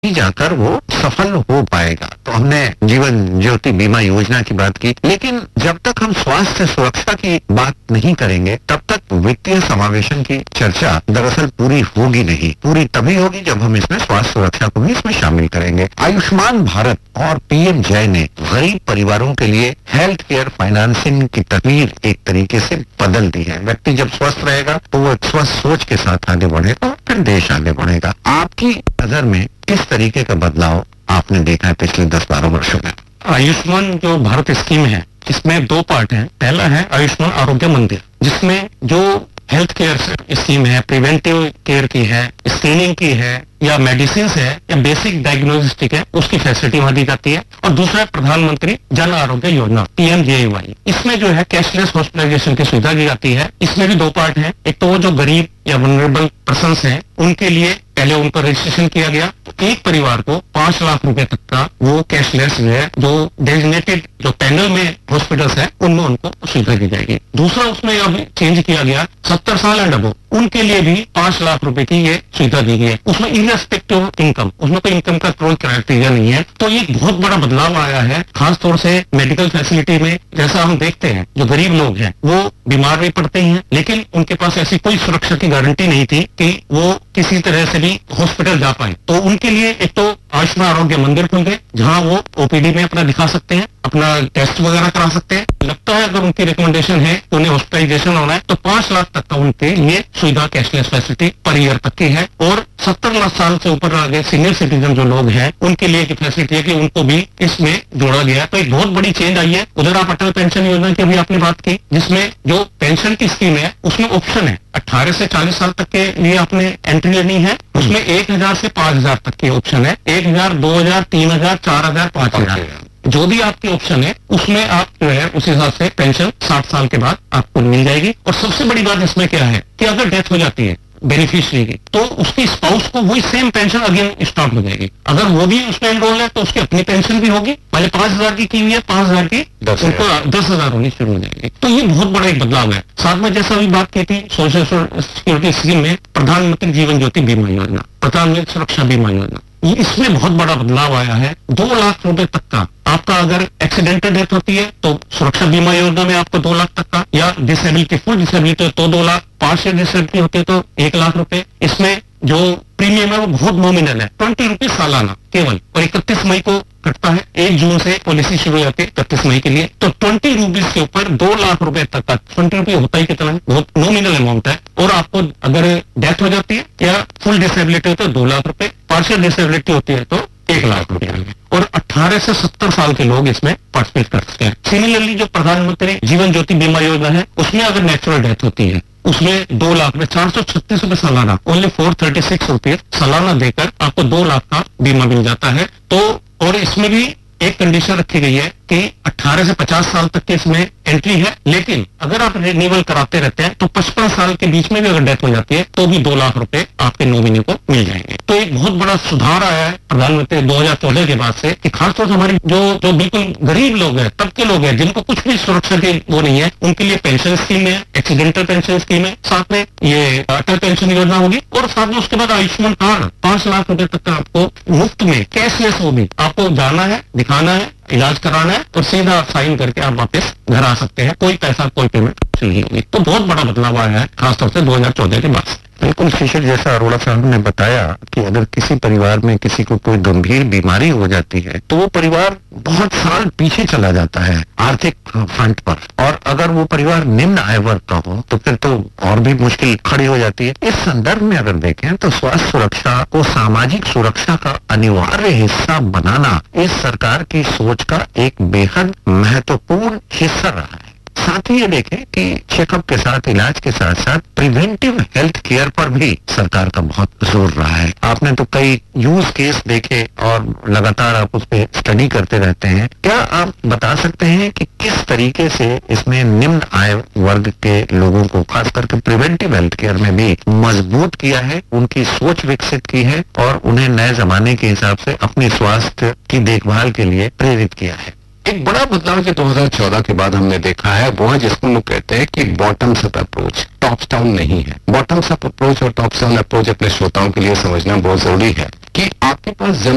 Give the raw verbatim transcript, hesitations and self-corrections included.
ही जाकर वो सफल हो पाएगा। तो हमने जीवन ज्योति बीमा योजना की बात की, लेकिन जब तक हम स्वास्थ्य सुरक्षा की बात नहीं करेंगे तब तक वित्तीय समावेशन की चर्चा दरअसल पूरी होगी नहीं। पूरी तभी होगी जब हम इसमें स्वास्थ्य सुरक्षा को भी इसमें शामिल करेंगे। आयुष्मान भारत और पीएम जय ने गरीब परिवारों के लिए हेल्थ केयर फाइनेंसिंग की तस्वीर एक तरीके से बदल दी है। व्यक्ति जब स्वस्थ रहेगा तो वो एक स्वस्थ सोच के साथ आगे बढ़ेगा और फिर देश आगे बढ़ेगा। आपकी नजर में किस तरीके का बदलाव आपने देखा है पिछले दस बारह वर्षों में? आयुष्मान जो भारत स्कीम है, इसमें दो पार्ट हैं। पहला है आयुष्मान आरोग्य मंदिर, जिसमें जो हेल्थ केयर स्कीम है, प्रिवेंटिव केयर की है, स्क्रीनिंग की है, या मेडिसिन है, या बेसिक डायग्नोस्टिक है, उसकी फैसिलिटी वहां दी जाती है। और दूसरा है प्रधानमंत्री जन आरोग्य योजना पीएम जे ए वाई। इसमें जो है कैशलेस हॉस्पिटलाइजेशन की सुविधा दी जाती है। इसमें भी दो पार्ट हैं। एक तो वो जो गरीब या वनरेबल पर्सन हैं उनके लिए पहले उनका रजिस्ट्रेशन किया गया, तो एक परिवार को पांच लाख रुपए तक का वो कैशलेस जो है, जो डेजिग्नेटेड जो पैनल में हॉस्पिटल्स है उनमें उनको सुविधा दी जाएगी। दूसरा उसमें अब चेंज किया गया, सत्तर साल एंड अबो उनके लिए भी पांच लाख रुपए की ये सुविधा दी गई है। उसमें इनरेस्पेक्टिव ऑफ इनकम, उसमें कोई इनकम का कोई क्राइटेरिया नहीं है। तो ये बहुत बड़ा बदलाव आया है, खासतौर से मेडिकल फैसिलिटी में। जैसा हम देखते हैं जो गरीब लोग हैं वो बीमार भी पड़ते ही हैं, लेकिन उनके पास ऐसी कोई सुरक्षा की गारंटी नहीं थी कि वो किसी तरह से भी हॉस्पिटल जा पाए। तो उनके लिए एक तो आयुष्मान आरोग्य मंदिर खुल गए, जहां वो ओपीडी में अपना दिखा सकते हैं, अपना टेस्ट वगैरह करा सकते हैं। लगता है अगर उनकी रिकमेंडेशन है तो उन्हें हॉस्पिटलाइजेशन होना है तो पांच लाख तक का उनके लिए सुविधा कैशलेस फैसिलिटी पर ईयर तक की है। और सत्तर लाख साल से ऊपर आगे सीनियर सिटीजन जो लोग हैं उनके लिए की फैसिलिटी है कि उनको भी इसमें जोड़ा गया। तो एक बहुत बड़ी चेंज आई है। उधर आप अटल पेंशन योजना की अभी आपने बात की, जिसमें जो पेंशन की स्कीम है उसमें ऑप्शन है अठारह से चालीस साल तक के लिए आपने एंट्री लेनी है। उसमें एक हजार से पांच हजार तक के ऑप्शन है, एक हजार, दो हजार, तीन हजार, चार हजार, पांच हजार, जो भी आपके ऑप्शन है उसमें आप जो है उस हिसाब से पेंशन साठ साल के बाद आपको मिल जाएगी। और सबसे बड़ी बात इसमें क्या है कि अगर डेथ हो जाती है बेनिफिशियरी की तो उसकी स्पाउस को वही सेम पेंशन अगेन स्टार्ट हो जाएगी। अगर वो भी उसमें एनरोल है तो उसकी अपनी पेंशन भी होगी, पहले पांच हजार की की हुई है, पांच हजार की उनको दस हजार होनी शुरू हो जाएगी। तो ये बहुत बड़ा एक बदलाव है। साथ में जैसा अभी बात की थी सोशल सिक्योरिटी स्कीम में प्रधानमंत्री जीवन ज्योति बीमा योजना, प्रधानमंत्री सुरक्षा बीमा योजना, ये इसमें बहुत बड़ा बदलाव आया है। दो लाख रुपए तक का आपका अगर एक्सीडेंटल डेथ होती है तो सुरक्षा बीमा योजना में आपको दो लाख तक का, या डिसेबिलिटी फुल डिसेबिलिटी तो दो लाख, पार्शियल डिसेबिलिटी होती है तो एक लाख रुपए। इसमें जो प्रीमियम है वो बहुत नॉमिनल है, ट्वेंटी रुपीज सालाना केवल, और इकतीस मई को कटता है। एक जून से पॉलिसी शुरू हो जाती है इकतीस मई के लिए। तो ट्वेंटी रुपीज के ऊपर दो लाख रुपए तक का, ट्वेंटी रुपये होता ही कितना है, बहुत नॉमिनल अमाउंट है। और आपको अगर डेथ हो जाती है या फुल डिसेबिलिटी होती है तो दो लाख रुपए, पार्शियल डिसेबिलिटी होती है तो एक लाख रुपए। और अठारह से सत्तर साल के लोग इसमें पार्टिसिपेट कर सकते हैं। सिमिलरली जो प्रधानमंत्री जीवन ज्योति बीमा योजना है उसमें अगर नेचुरल डेथ होती है उसमें दो लाख में चार सौ छत्तीस रुपए सालाना, only four thirty six rupees सालाना देकर आपको दो लाख का बीमा मिल जाता है। तो और इसमें भी एक कंडीशन रखी गई है कि अठारह से पचास साल तक के इसमें एंट्री है, लेकिन अगर आप रिन्यूअल कराते रहते हैं तो पचपन साल के बीच में भी अगर डेथ हो जाती है तो भी दो लाख रुपए आपके नॉमिनी को मिल जाएंगे। तो एक बहुत बड़ा सुधार आया है प्रधानमंत्री दो हजार चौदह के बाद से, कि खासतौर से हमारी जो जो बिल्कुल गरीब लोग हैं, तबके लोग हैं जिनको कुछ भी सुरक्षा की वो नहीं है, उनके लिए पेंशन स्कीम है, एक्सीडेंटल पेंशन स्कीम है, साथ में ये अटल पेंशन योजना होगी, और साथ में उसके बाद आयुष्मान कार्ड पांच लाख रुपए तक का आपको मुफ्त में कैशलेस होगी। आपको जाना है, दिखाना है, इलाज कराना है और सीधा साइन करके आप वापस घर आ सकते हैं, कोई पैसा कोई पेमेंट नहीं होगी। तो बहुत बड़ा बदलाव आया है खासतौर से दो हजार चौदह के बाद। बिल्कुल शिशिर, जैसा अरोड़ा साहब ने बताया कि अगर किसी परिवार में किसी को कोई गंभीर बीमारी हो जाती है तो वो परिवार बहुत साल पीछे चला जाता है आर्थिक फ्रंट पर, और अगर वो परिवार निम्न आय वर्ग का हो तो फिर तो और भी मुश्किल खड़ी हो जाती है। इस संदर्भ में अगर देखें तो स्वास्थ्य सुरक्षा को सामाजिक सुरक्षा का अनिवार्य हिस्सा बनाना इस सरकार की सोच का एक बेहद महत्वपूर्ण हिस्सा रहा है। साथ ही ये देखें कि चेकअप के साथ, इलाज के साथ साथ प्रिवेंटिव हेल्थ केयर पर भी सरकार का बहुत जोर रहा है। आपने तो कई यूज केस देखे और लगातार आप उस पर स्टडी करते रहते हैं। क्या आप बता सकते हैं कि किस तरीके से इसमें निम्न आय वर्ग के लोगों को खास करके प्रिवेंटिव हेल्थ केयर में भी मजबूत किया है, उनकी सोच विकसित की है और उन्हें नए जमाने के हिसाब से अपने स्वास्थ्य की देखभाल के लिए प्रेरित किया है? एक बड़ा बदलाव जो दो हजार चौदह के बाद हमने देखा है वो है जिसको लोग कहते हैं कि bottoms up approach, tops down नहीं है। बॉटम्स अप अप्रोच और टॉप्स डाउन अप्रोच अपने श्रोताओं के लिए समझना बहुत जरूरी है कि आपके पास